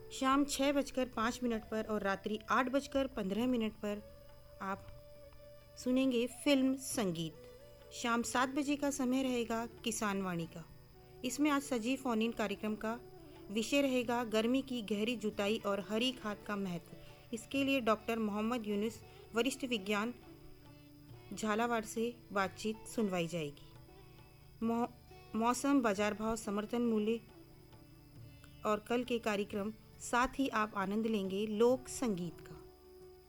शाम 6:05 पर और रात्रि 8:15 पर आप सुनेंगे फिल्म संगीत। शाम 7 बजे का समय रहेगा किसान वाणी का। इसमें आज सजीव फोन इन कार्यक्रम का विषय रहेगा गर्मी की गहरी जुताई और हरी खाद का महत्व। इसके लिए डॉक्टर मोहम्मद यूनुस वरिष्ठ विज्ञान झालावाड़ से बातचीत सुनवाई जाएगी। मौसम, बाजार भाव, समर्थन मूल्य और कल के कार्यक्रम, साथ ही आप आनंद लेंगे लोक संगीत का।